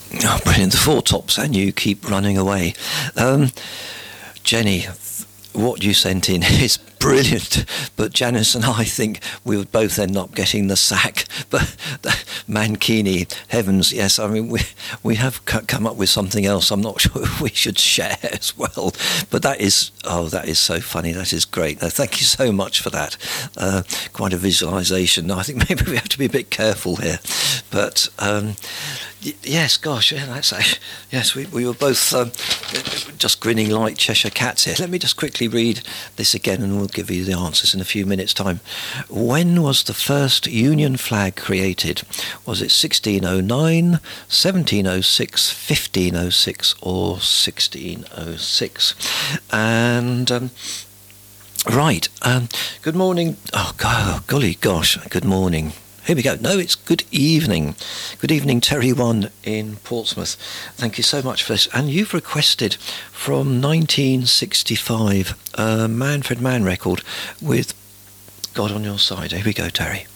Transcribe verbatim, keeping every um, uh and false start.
Oh, brilliant. The Four Tops and You Keep Running Away. Um, Jenny, what you sent in is brilliant, but Janice and I think we would both end up getting the sack. But Mankini, heavens, yes, I mean, we we have c- come up with something else I'm not sure if we should share as well. But that is, oh, that is so funny. That is great. No, thank you so much for that. Uh, quite a visualisation. I think maybe we have to be a bit careful here. But um, y- yes, gosh, yeah, that's a, yes, we, we were both um, just grinning like Cheshire cats here. Let me just quickly read this again and we'll give you the answers in a few minutes' time. When was the first Union flag created? Was it sixteen oh nine, seventeen oh six, fifteen oh six or sixteen oh six? And um, right, um, good morning. Oh, God, golly gosh, good morning. Here we go. No, it's good evening. Good evening, Terry One in Portsmouth. Thank you so much for this. And you've requested from nineteen sixty-five a Manfred Mann record with God on Your Side. Here we go, Terry.